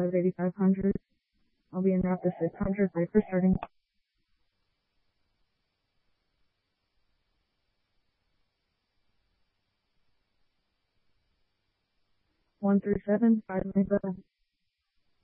5, 8500. I'll be in route to 600, break for starting. 137, 5 lanes left.